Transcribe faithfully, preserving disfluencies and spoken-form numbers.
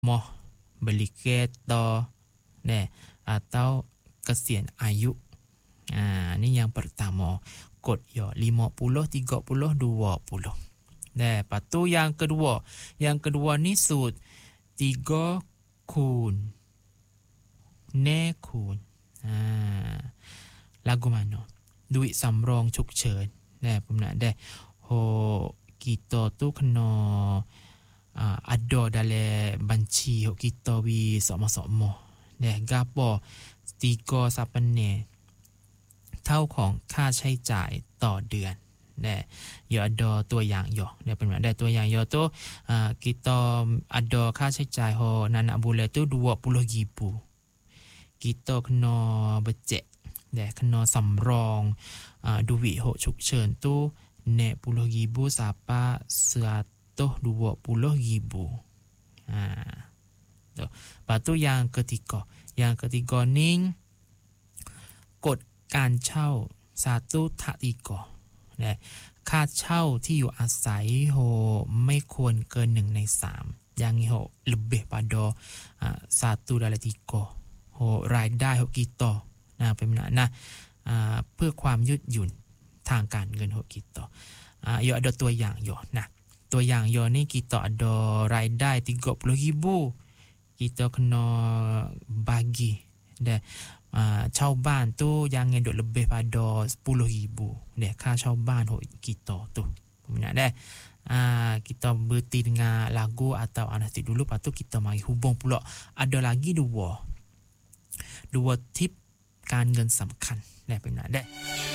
moh beli kereta, deh, atau kesian ayu. Ha, ni yang pertama. Kod yo lima puluh, tiga puluh, dua puluh. Deh, lepas tu yang kedua. Yang kedua ni sud tiga kun. Ne kun. Ha, lagu mana? Duit samrong cuk chen. Deh, pemenang deh. Ho, kita tu kena uh, ada dalam banci ho kita wi sama-sama. Deh, gapo tiga sapane เท่าของค่าใช้จ่ายต่อเดือน Nah, ya ada ตัวอย่างอยู่ Dia pun ada ตัวอย่าง อยู่ tu uh, kita ada ค่าใช้จ่าย ho anak bulan tu dua puluh ribu. Kita kena becek, Dia kena samrong uh, duit ho ฉุกเฉิน tu nek puluh ribu sampai seratus dua puluh ribu. Ha. Tu. Lepas tu yang ketiga. Yang ketiga ni กฎการเช่า satu tak tiga. นะค่าเช่าที่อยู่อาศัยโหไม่ควรเกินหนึ่งในสาม อย่างนี้โห lebih pada uh, satu dari tiga. โหรายได้โห kita นะเป็นนะนะ uh, เพื่อความยืดหยุ่นทางการเงินโห kita. Uh, ya ada ตัวอย่างอยู่นะ ตัวอย่างอยู่นี่ kita ada รายได้ tiga puluh ribu. Kita kena bagi dan uh, เช่าบ้านtu jangan duk lebih pada sepuluh ribu. Deh, ค่าเช่าบ้าน ho kita tu. Peminat deh. Uh, kita berhenti dengan lagu atau anastik dulu, lepas tu kita mari hubung pula. Ada lagi dua. Dua tip การเงินสำคัญ Deh, peminat deh.